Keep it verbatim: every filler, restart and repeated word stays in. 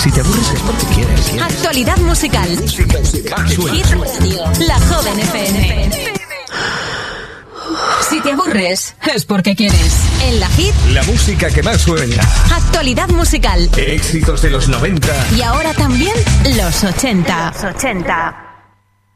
Si te aburres es porque quieres. ¿Quieres? Actualidad musical. Hit Radio. La Joven F M. Si te aburres es porque quieres. En la Hit, la música que más suena. Actualidad musical. Éxitos de los noventa. Y ahora también los ochenta. Los ochenta.